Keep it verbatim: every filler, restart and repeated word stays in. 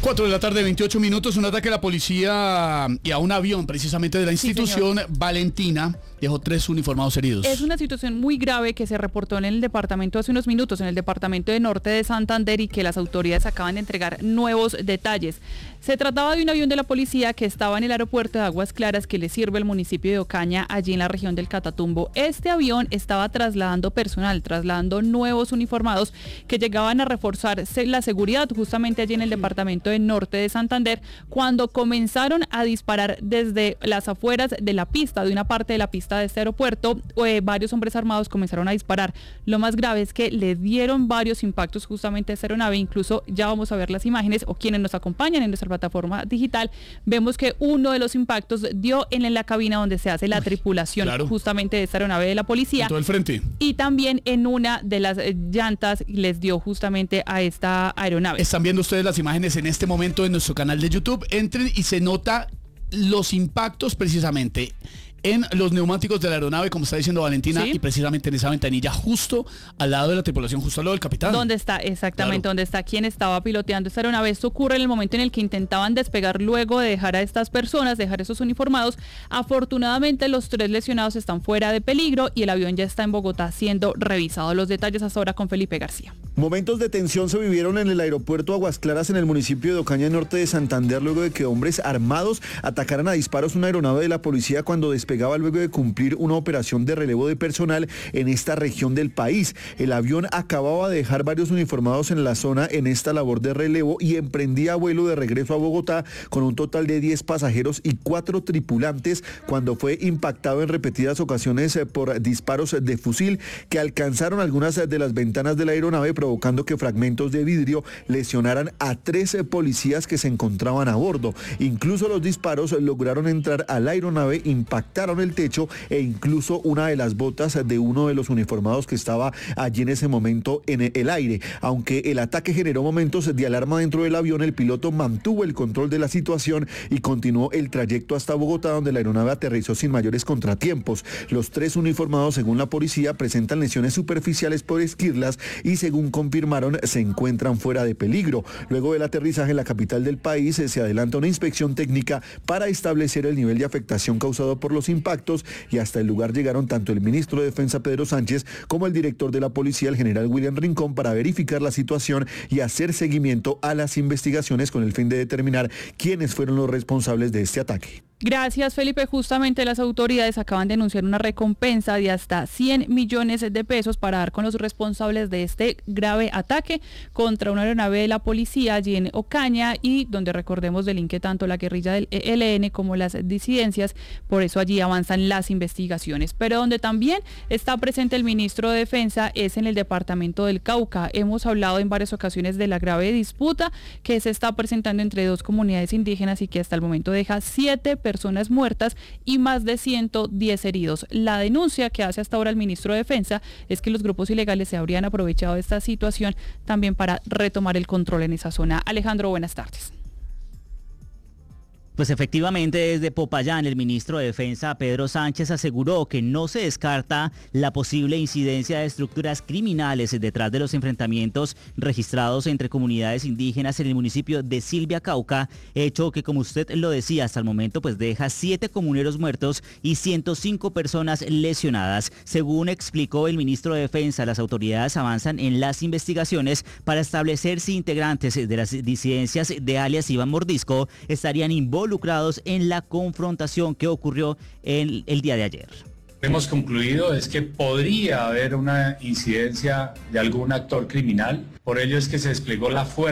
cuatro de la tarde, veintiocho minutos, un ataque a la policía y a un avión precisamente de la institución sí, Valentina dejó tres uniformados heridos. Es una situación muy grave que se reportó en el departamento hace unos minutos, en el departamento de Norte de Santander, y que las autoridades acaban de entregar nuevos detalles. Se trataba de un avión de la policía que estaba en el aeropuerto de Aguas Claras, que le sirve al municipio de Ocaña, allí en la región del Catatumbo. Este avión estaba trasladando personal, trasladando nuevos uniformados que llegaban a reforzar la seguridad justamente allí en el departamento de Norte de Santander, cuando comenzaron a disparar desde las afueras de la pista, de una parte de la pista de este aeropuerto. Eh, varios hombres armados comenzaron a disparar. Lo más grave es que le dieron varios impactos justamente a esta aeronave. Incluso ya vamos a ver las imágenes, o quienes nos acompañan en nuestra plataforma digital, vemos que uno de los impactos dio en la cabina donde se hace la Uy, tripulación claro. justamente de esta aeronave de la policía. En todo el frente. Y también en una de las llantas les dio justamente a esta aeronave. Están viendo ustedes las imágenes en este momento en nuestro canal de YouTube. Entren y se nota los impactos precisamente en los neumáticos de la aeronave, como está diciendo Valentina, ¿sí? Y precisamente en esa ventanilla justo al lado de la tripulación, justo al lado del capitán. ¿Dónde está? Exactamente, claro. ¿Dónde está quien estaba piloteando esta aeronave? Esto ocurre en el momento en el que intentaban despegar luego de dejar a estas personas, dejar a esos uniformados. Afortunadamente los tres lesionados están fuera de peligro y el avión ya está en Bogotá siendo revisado. Los detalles hasta ahora con Felipe García. Momentos de tensión se vivieron en el aeropuerto Aguas Claras, en el municipio de Ocaña, Norte de Santander, luego de que hombres armados atacaran a disparos una aeronave de la policía cuando despegaba luego de cumplir una operación de relevo de personal en esta región del país. El avión acababa de dejar varios uniformados en la zona en esta labor de relevo y emprendía vuelo de regreso a Bogotá con un total de diez pasajeros y cuatro tripulantes cuando fue impactado en repetidas ocasiones por disparos de fusil que alcanzaron algunas de las ventanas de la aeronave, provocando que fragmentos de vidrio lesionaran a trece policías que se encontraban a bordo. Incluso los disparos lograron entrar a la aeronave, impactaron el techo e incluso una de las botas de uno de los uniformados que estaba allí en ese momento en el aire. Aunque el ataque generó momentos de alarma dentro del avión, el piloto mantuvo el control de la situación y continuó el trayecto hasta Bogotá, donde la aeronave aterrizó sin mayores contratiempos. Los tres uniformados, según la policía, presentan lesiones superficiales por esquirlas y, según confirmaron, se encuentran fuera de peligro. Luego del aterrizaje en la capital del país, se adelanta una inspección técnica para establecer el nivel de afectación causado por los impactos, y hasta el lugar llegaron tanto el ministro de Defensa Pedro Sánchez como el director de la policía, el general William Rincón, para verificar la situación y hacer seguimiento a las investigaciones con el fin de determinar quiénes fueron los responsables de este ataque. Gracias, Felipe. Justamente las autoridades acaban de anunciar una recompensa de hasta cien millones de pesos para dar con los responsables de este grave ataque contra una aeronave de la policía allí en Ocaña, y donde, recordemos, delinque tanto la guerrilla del E L N como las disidencias. Por eso allí avanzan las investigaciones. Pero donde también está presente el ministro de Defensa es en el departamento del Cauca. Hemos hablado en varias ocasiones de la grave disputa que se está presentando entre dos comunidades indígenas y que hasta el momento deja siete personas personas muertas y más de ciento diez heridos. La denuncia que hace hasta ahora el ministro de Defensa es que los grupos ilegales se habrían aprovechado de esta situación también para retomar el control en esa zona. Alejandro, buenas tardes. Pues efectivamente, desde Popayán, el ministro de Defensa, Pedro Sánchez, aseguró que no se descarta la posible incidencia de estructuras criminales detrás de los enfrentamientos registrados entre comunidades indígenas en el municipio de Silvia, Cauca, hecho que, como usted lo decía, hasta el momento pues deja siete comuneros muertos y ciento cinco personas lesionadas. Según explicó el ministro de Defensa, las autoridades avanzan en las investigaciones para establecer si integrantes de las disidencias de alias Iván Mordisco estarían involucrados involucrados en la confrontación que ocurrió en el día de ayer. Hemos concluido es que podría haber una incidencia de algún actor criminal, por ello es que se desplegó la fuerza